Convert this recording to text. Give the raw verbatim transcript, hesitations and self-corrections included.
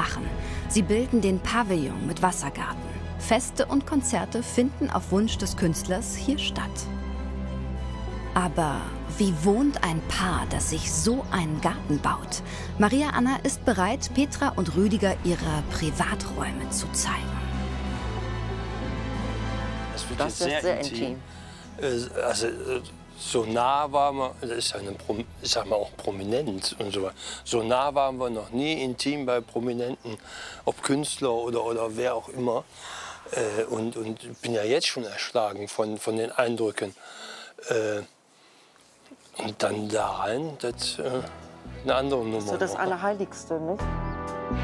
Drachen. Sie bilden den Pavillon mit Wassergarten. Feste und Konzerte finden auf Wunsch des Künstlers hier statt. Aber wie wohnt ein Paar, das sich so einen Garten baut? Maria Anna ist bereit, Petra und Rüdiger ihre Privaträume zu zeigen. Das wird, Das jetzt ist sehr, sehr intim. intim. Äh, Also äh, so nah waren wir, das ist, eine, ich sag mal auch prominent und so. So nah waren wir noch nie intim bei Prominenten, ob Künstler oder, oder wer auch immer. Äh, und, und ich bin ja jetzt schon erschlagen von, von den Eindrücken. Äh, und dann da rein, das ist äh, eine andere Nummer. So das Allerheiligste, nicht?